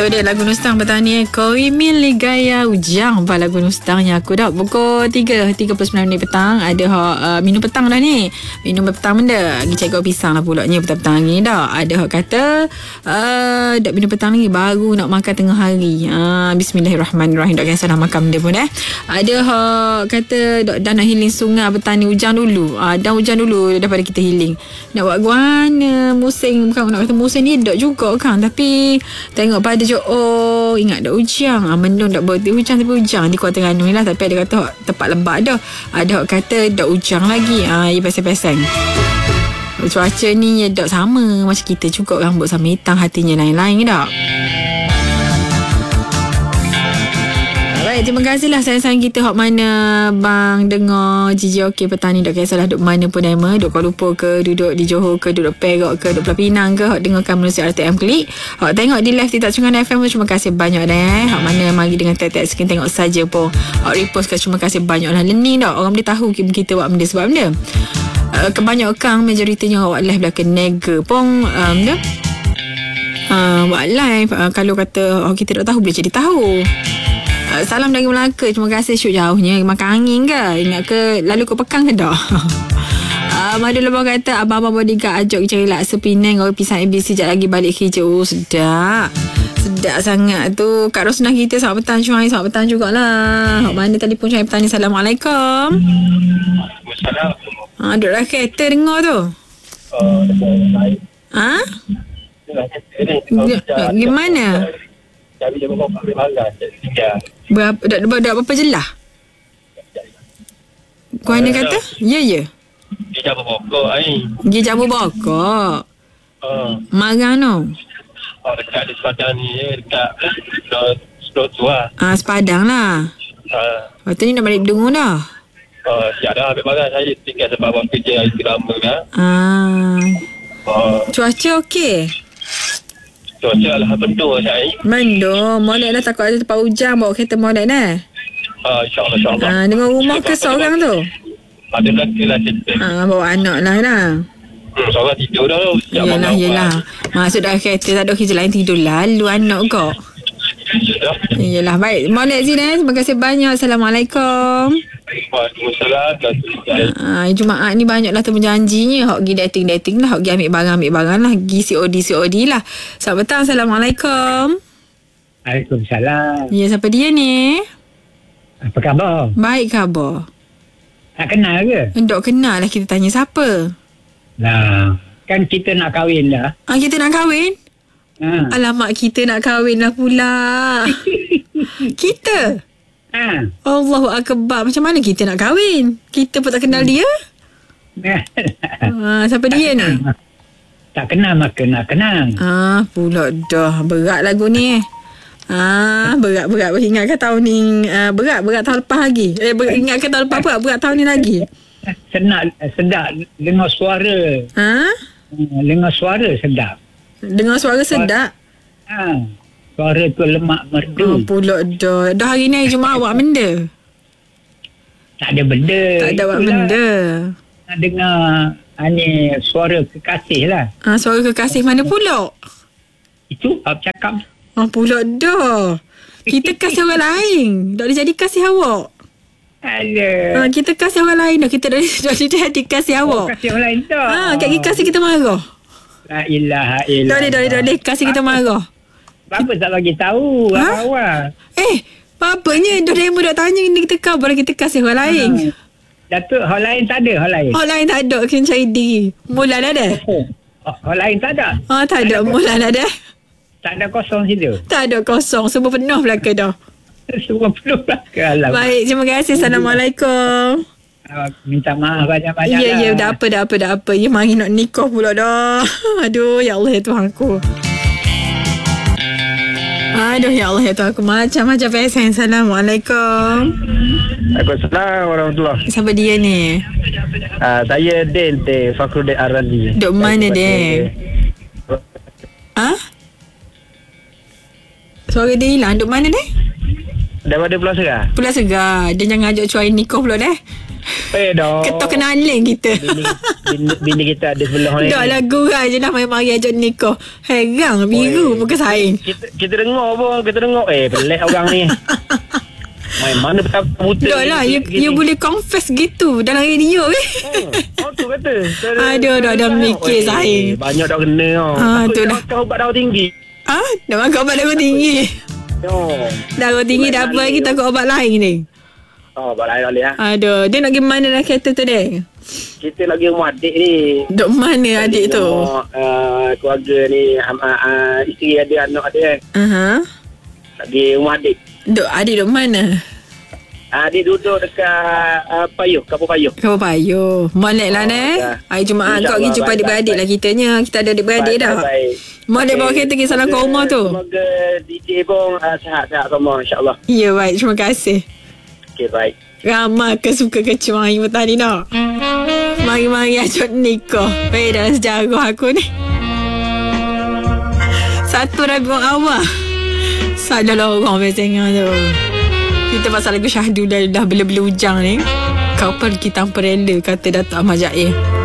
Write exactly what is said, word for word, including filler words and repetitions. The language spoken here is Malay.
Itu dia lagu Nustang Petani. Kau milih gaya ujang. Apa lagu Nustang yang aku dah pukul tiga tiga puluh sembilan minit petang. Ada hak uh, minum petang dah ni. Minum petang benda. Pergi cek pisang lah pulaknya petang-petang ni dah. Ada hak kata uh, dak minum petang lagi, baru nak makan tengah hari. uh, Bismillahirrahmanirrahim. Dak kisah dah makan benda pun eh. Ada hak kata dak dah nak healing sungai petani hujan dulu. uh, Dan hujan dulu daripada kita healing. Nak buat guana musim, bukan nak kata musim ni dak juga kan. Tapi tengok pada je, oh ingat dak hujan. ah, Mendung dak berhenti hujan, tapi hujan di Kuala Terengganu ni lah. Tapi ada kata hak tempat lebat dah. Ada hak kata dak hujan lagi. Ah, ia pasal-pasal cuaca ni dak sama macam kita juga, rambut sama hitam, hatinya lain-lain dak. Baik, terima kasihlah sayang-sayang kita hak mana bang dengar G J OK Petani. Tak kisahlah duduk mana pun nama, duduk Kuala Lumpur ke, duduk di Johor ke, duduk Perak ke, duduk Pulau Pinang ke, hak dengarkan melalui R T M Klik, hak tengok di live TikTok Cungan F M pun terima kasih banyak dah eh. Hak mana mari dengan tek-tek skin tengok saja pun, hak repost ke terima kasih banyak lah. Learning dah, orang boleh tahu kita buat benda sebab benda. Uh, kebanyakan majoritinya awak live lah ke nega pun um, dah uh, buat live. uh, Kalau kata oh, kita tak tahu, boleh jadi tahu. uh, Salam dari Melaka. Terima kasih. Syuk jauhnya makan angin ke? Ingat ke lalu ke Pekang ke dah? uh, Madu Lebah kata abang-abang bodyguard ajak cari laksa Penang, orang pisang A B C sekejap lagi balik kerja. Oh sedap, sedap sangat tu. Kak Rosnah kita selamat petang. Syuai selamat petang jugalah. Mana telefon Syuai petang ni. Assalamualaikum. Assalamualaikum. Ha, duduk dah kereta dengar tu. Uh, ha? Gimana? Cari je bawa ambil barang. Berapa, dah, dah, dah berapa jelas? Kau uh, kata? Ya, ya. Dia jabur pokok ni. Dia jabur pokok. Uh, Marang tu? Oh, dekat di Sepadang ni. Dekat Sedot tu lah. Ah, Sepadang lah. Uh, Lepas tu ni nak balik Bedungu dah. Uh, siap dah ambil barang. Saya tinggal sebab abang kerja hari lama kan. Ah. Uh, Cuaca okey? Cuaca lah bendung saya. Mendung. Molek dah takut ada tempat hujan. Bawa kereta molek dah. Uh, InsyaAllah, insyaAllah. Ah, dengan rumah ke seorang tu? Ada lelaki lah cerita. Ah, bawa anak lah dah. Hmm, seorang tidur dah tu. Yelah, yelah. Masuk dah kereta, tak ada kerja lain, tidur lalu anak kau. Yelah, baik. Molek sini. Terima kasih banyak. Assalamualaikum. Waalaikumsalam. Ah, Jumaat ni banyaklah temujanjinya. Hak pergi dating-dating lah. Hak pergi ambil barang-ambil barang lah. Pergi C O D C O D lah. Selamat petang. Assalamualaikum. Waalaikumsalam. Ya, siapa dia ni? Apa khabar? Baik khabar. Tak kenal ke? Dok kenal lah, kita tanya siapa. Lah, kan kita nak kahwin dah. Ah, kita nak kahwin? Ha. Alamak, kita nak kahwin lah pula. Kita? Ha. Allahu Akbar. Macam mana kita nak kahwin? Kita pun tak kenal dia. Ah, siapa dia ni? Tak kenal maka nak kenal. Ah, pula dah. Berat lagu ni eh. Ah, berat-berat. Ingatkan tahun ni uh, berat. Berat tahun lepas lagi. Eh, ber- ingatkan tahun lepas berat. Berat tahun ni lagi. Senang, sedap dengar suara. Ha? Dengar suara sedap. Dengar suara sedap. Ha. Suara tu lemak merdu. Oh, pula dah. Dah hari ni Jumaat buat benda. Tak ada benda. Tak ada buat benda. Nak dengar ni suara kekasih lah. Ah, suara kekasih mana pula? Itu apa cakap? Ah, pula dah. Kita kasih orang lain. Tak boleh jadi kasih awak. Aduh. Ah, kita kasih orang lain dah. Kita dah boleh jadi kasih awak. Oh, kasih orang lain tak? Ah, kat kita kasih kita marah. La ilaha illallah. Tak boleh, tak boleh, tak boleh. Kasih kita marah. Apa tak bagi tahu Ha? awal? Eh, apa-apanya? Dah demo dah tanya ni kita kau. Baru kita kasih orang lain. Ha. Datuk, hal lain tak ada hal lain. Orang lain tak ada. Kena cari diri. Mulan ada? Oh, hal lain tak ada. Ah, tak ada. Mulan ada? Tak ada kosong situ. Tak ada kosong. Semua penuh belaka dah. Semua penuh belakang. Baik, terima kasih. Assalamualaikum. Uh, minta maaf banyak-banyak Ya, lah. ya, dah apa, dah apa, dah apa. Ya, mari nak nikah pula dah. Aduh, ya Allah, ya Tuhanku. Aduh, ya Allah, ya Tuhanku. Macam-macam pesan. Assalamualaikum. Waalaikumsalam warahmatullahi. Siapa dia ni? Uh, saya Del Del Fakhruddin Arandi. Duk mana, Del? Ha? Suara dia hilang. Duk mana, Del? Daripada Pulau Segar. Pulau Segar. Dia jangan ajak cuai nikah pula, Del. Eh dah. Ketuk kenaling kita. Bini, bini kita ada sebelah ni. Dah lah gurau je lah mari-mari ajak nikah. Herang biru muka saing. Kita, kita dengar pun, kita dengar. Eh, pelik orang ni. Main mana betapa buta. Dah lah, you, you boleh confess gitu dalam radio eh. Oh, tu kata. Aduh, dah dah mikir saing. Banyak dah kena tau. Ah, tu dah. dah. Kau ubat darah tinggi. Ah, dah makan ubat darah tinggi. Oh. Darah tinggi dah apa lagi takut ubat lain ni. Oh, ubat lain boleh lah. Aduh, dia nak pergi mana dah kereta tu dek? Kita lagi rumah adik ni. Duk mana adik tu? Rumah, uh, keluarga ni. Um, uh, uh, isteri ada, anak ada. Aha. Lagi rumah adik. Duk adik duk mana? Adik duduk dekat uh, Payuh, Kapur Payuh. Kapur Payuh. Molek lah Oh, ne. dah. Hari Jumaat kau pergi jumpa Baik, adik-beradik baik, lah kitanya. Kita ada adik-beradik dah. Baik. Molek bawa kereta pergi salam kau rumah tu. Semoga D J pun uh, sihat-sihat semua, insyaAllah. Ya baik, terima kasih. Okay, baik. Ramai ke suka kecil hari petani nak. Mari-mari ajak nikah. Eh, dalam sejarah aku ni. Satu Rabiul Awal. Salah lah orang biasanya tu. Kita pasal lagu Syahdu dah, dah bela-bela ujang ni. Kau pergi tanpa rela, kata Datuk Ahmad Jair.